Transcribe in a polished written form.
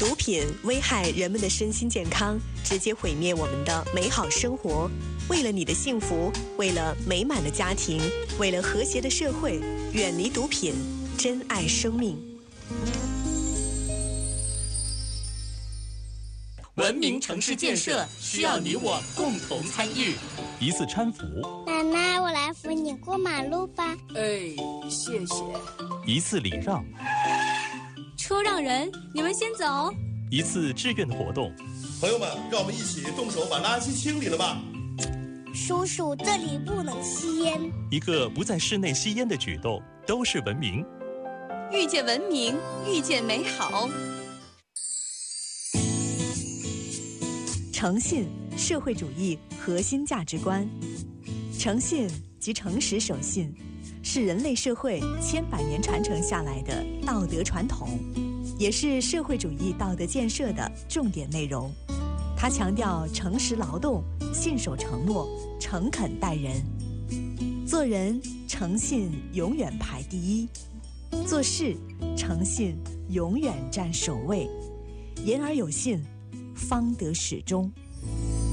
毒品危害人们的身心健康，直接毁灭我们的美好生活。为了你的幸福，为了美满的家庭，为了和谐的社会，远离毒品，珍爱生命。 文明城市建设需要你我共同参与。 一次搀扶， 奶奶，我来扶你过马路吧。 哎，谢谢。 一次礼让， 车让人，你们先走。 一次志愿的活动， 朋友们，让我们一起动手把垃圾清理了吧。 叔叔，这里不能吸烟。 一个不在室内吸烟的举动，都是文明。 遇见文明，遇见美好。 诚信，社会主义核心价值观。诚信即诚实守信，是人类社会千百年传承下来的道德传统，也是社会主义道德建设的重点内容。它强调诚实劳动、信守承诺、诚恳待人。做人诚信永远排第一，做事诚信永远占首位。言而有信，方得始终。